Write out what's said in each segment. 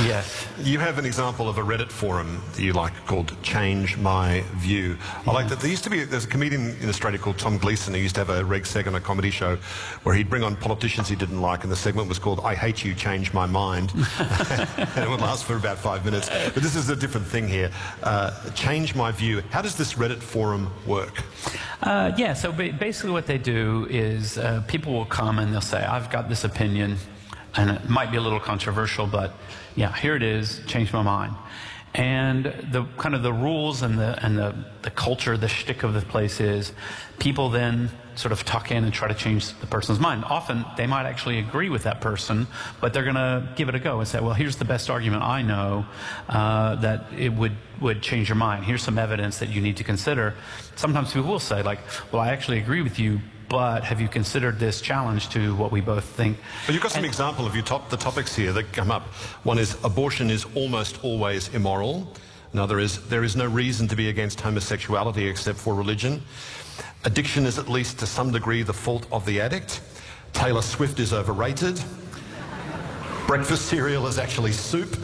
Yes. You have an example of a Reddit forum that you like called Change My View. I like that. There's a comedian in Australia called Tom Gleeson who used to have a reg seg on a comedy show where he'd bring on politicians he didn't like, and the segment was called I Hate You, Change My Mind. And it would last for about 5 minutes. But this is a different thing here. Change My View. How does this Reddit forum work? Yeah, so basically what they do is people will come and they'll say, I've got this opinion, and it might be a little controversial, but yeah, here it is, changed my mind. And the kind of the rules and the culture, the shtick of the place is people then sort of tuck in and try to change the person's mind. Often they might actually agree with that person, but they're going to give it a go and say, well, here's the best argument I know that it would change your mind. Here's some evidence that you need to consider. Sometimes people will say, like, well, I actually agree with you, but have you considered this challenge to what we both think? But you've got some example of the topics here that come up. One is abortion is almost always immoral. Another is there is no reason to be against homosexuality except for religion. Addiction is at least to some degree the fault of the addict. Taylor Swift is overrated. Breakfast cereal is actually soup.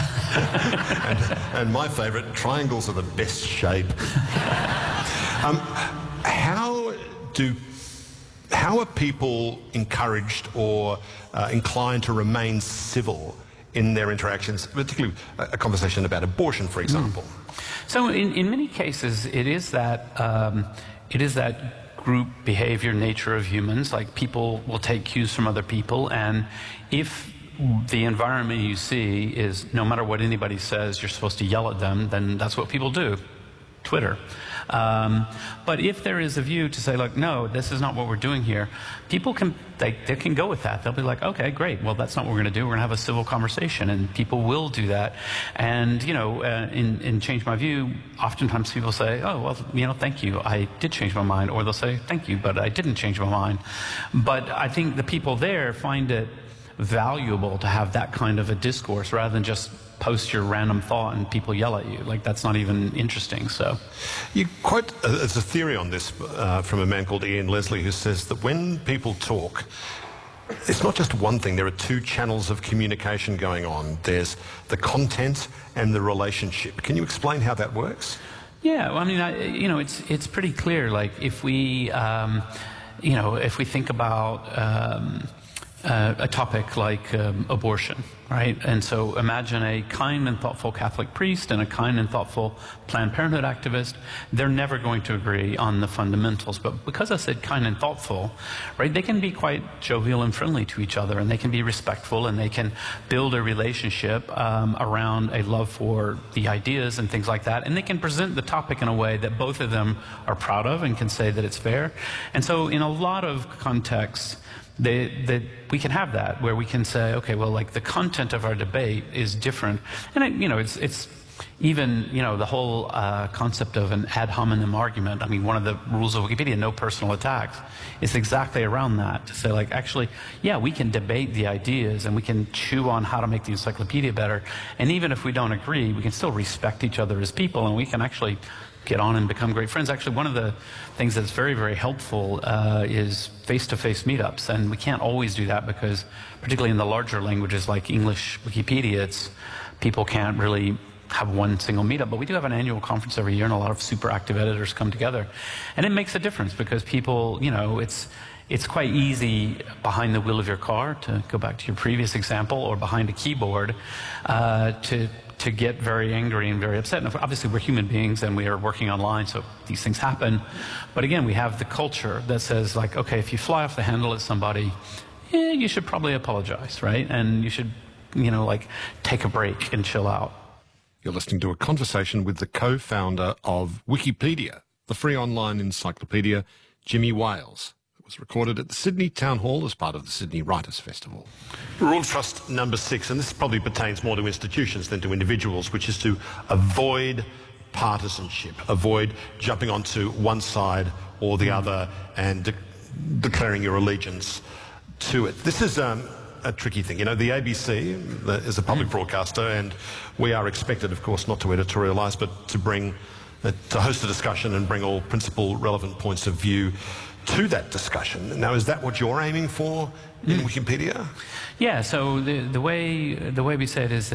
and my favourite, triangles are the best shape. How are people encouraged or inclined to remain civil in their interactions, particularly a conversation about abortion, for example? So in many cases, it is that group behavior nature of humans. Like, people will take cues from other people, and if the environment you see is no matter what anybody says, you're supposed to yell at them, then that's what people do. Twitter. But if there is a view to say, look, no, this is not what we're doing here, people can they can go with that. They'll be like, okay, great, well, that's not what we're going to do. We're going to have a civil conversation, and people will do that. And, you know, in Change My View, oftentimes people say, oh, well, you know, thank you, I did change my mind. Or they'll say, thank you, but I didn't change my mind. But I think the people there find it valuable to have that kind of a discourse rather than just post your random thought and people yell at you. Like, that's not even interesting. So you quote there's a theory on this from a man called Ian Leslie, who says that when people talk, it's not just one thing. There are two channels of communication going on. There's the content and the relationship. Can you explain how that works? Yeah, well, I mean, you know, it's pretty clear. Like, if we you know, if we think about a topic like abortion, right? And so imagine a kind and thoughtful Catholic priest and a kind and thoughtful Planned Parenthood activist. They're never going to agree on the fundamentals. But because I said kind and thoughtful, right, they can be quite jovial and friendly to each other, and they can be respectful, and they can build a relationship around a love for the ideas and things like that. And they can present the topic in a way that both of them are proud of and can say that it's fair. And so in a lot of contexts, we can have that, where we can say, okay, well, like, the content of our debate is different. And, you know, it's even, you know, the whole concept of an ad hominem argument. I mean, one of the rules of Wikipedia, no personal attacks, is exactly around that, to say, like, actually, yeah, we can debate the ideas and we can chew on how to make the encyclopedia better. And even if we don't agree, we can still respect each other as people, and we can actually get on and become great friends. Actually, one of the things that's very, very helpful is face-to-face meetups. And we can't always do that because, particularly in the larger languages like English Wikipedia, people can't really have one single meetup. But we do have an annual conference every year, and a lot of super active editors come together. And it makes a difference because people, you know, it's quite easy behind the wheel of your car, to go back to your previous example, or behind a keyboard, to get very angry and very upset. And obviously, we're human beings and we are working online, so these things happen. But again, we have the culture that says, like, okay, if you fly off the handle at somebody, you should probably apologize, right? And you should, you know, like, take a break and chill out. You're listening to a conversation with the co-founder of Wikipedia, the free online encyclopedia, Jimmy Wales. Was recorded at the Sydney Town Hall as part of the Sydney Writers' Festival. Rule of trust number 6, and this probably pertains more to institutions than to individuals, which is to avoid partisanship, avoid jumping onto one side or the other and declaring your allegiance to it. This is a tricky thing. You know, the ABC is a public broadcaster, and we are expected, of course, not to editorialise, but to host a discussion and bring all principal relevant points of view to that discussion. Now, is that what you're aiming for in Wikipedia? Yeah, so the way we say it is